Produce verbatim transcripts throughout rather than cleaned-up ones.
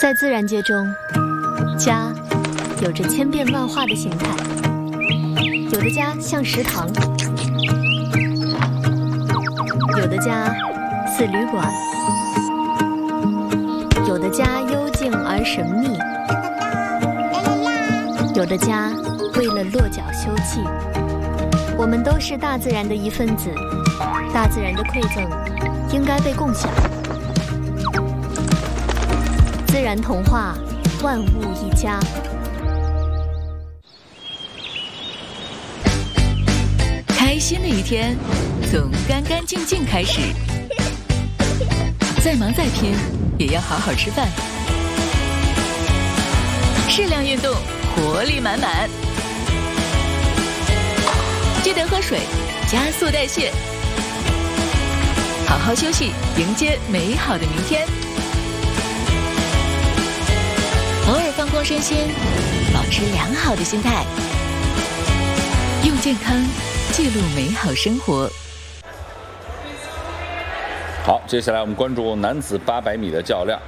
在自然界中，家有着千变万化的形态，有的家像食堂，有的家似旅馆，有的家幽静而神秘，有的家为了落脚休憩。我们都是大自然的一份子，大自然的馈赠应该被共享。自然童话，万物一家。 开心的一天从干干净净开始，再忙再拼也要好好吃饭，适量运动，活力满满。记得喝水，加速代谢，好好休息，迎接美好的明天。偶尔放空身心，保持良好的心态，用健康记录美好生活。 好，接下来我们关注男子八百米的较量。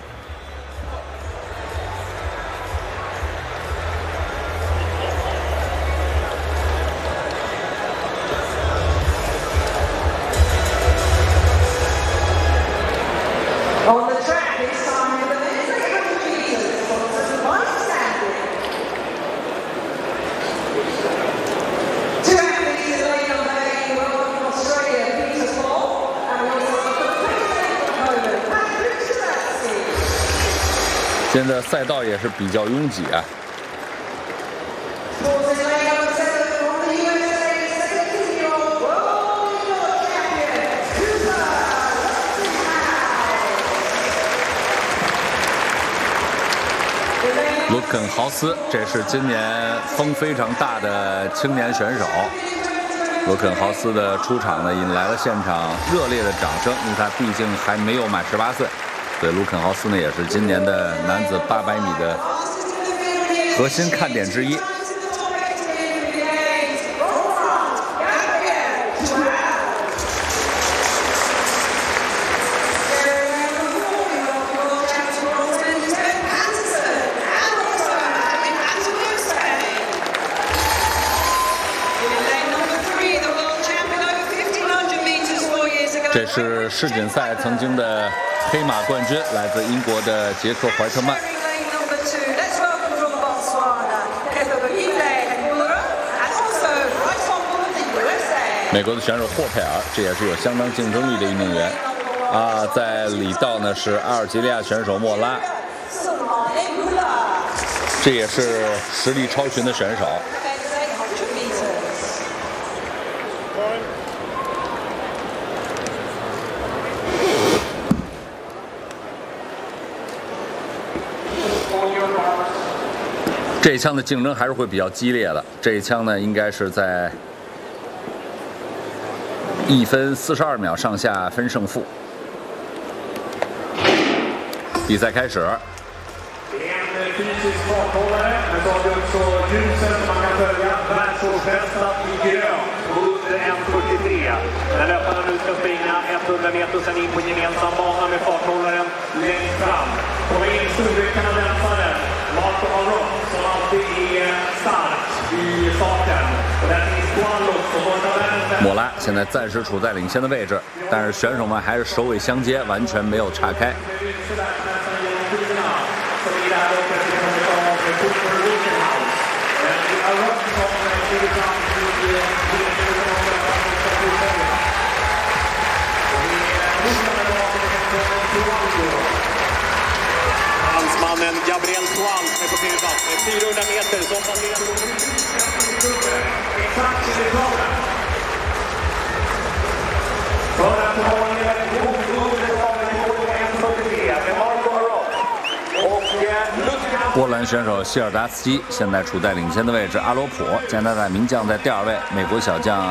现在赛道也是比较拥挤啊。卢肯豪斯，这是今年风非常大的青年选手。卢肯豪斯的出场呢，引来了现场热烈的掌声，因为他毕竟还没有满十八岁。所以卢肯豪斯呢，也是今年的男子八百米的核心看点之一。这是世锦赛曾经的黑马冠军，来自英国的杰克·怀特曼。美国的选手霍佩尔，这也是有相当竞争力的一名员啊。在里道呢是阿尔及利亚选手莫拉，这也是实力超群的选手。这一枪的竞争还是会比较激烈的。这一枪呢，应该是在一分四十二秒上下分胜负。比赛开始。 När löparen nu ska springa hundra meter sen in på gemensam bana med farthållaren längst fram. Kommer in Sydkanadensaren Marco Arrow som alltid är stark i farten. Och där finns Guallo som borta vänster. 莫拉现在暂时处在领先的位置，但是选手们还是首尾相接，完全没有岔开。 Fransmannen Gabriel Schwalm är på tur med fyrahundra meter som passerar exakt i klara. För att ha en god av en fyrtiotre med Marco Arrow och Lucas. 波兰选手希尔达斯基现在处在领先的位置，阿罗普加拿大名将在第二位，美国小将